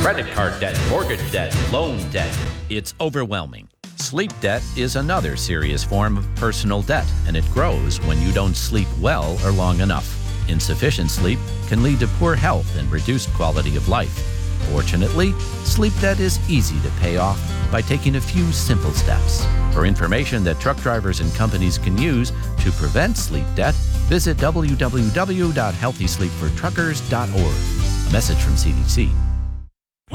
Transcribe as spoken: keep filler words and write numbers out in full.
credit card debt, mortgage debt, loan debt. It's overwhelming. Sleep debt is another serious form of personal debt, and it grows when you don't sleep well or long enough. Insufficient sleep can lead to poor health and reduced quality of life. Fortunately, sleep debt is easy to pay off by taking a few simple steps. For information that truck drivers and companies can use to prevent sleep debt, visit w w w dot healthy sleep for truckers dot org. A message from C D C.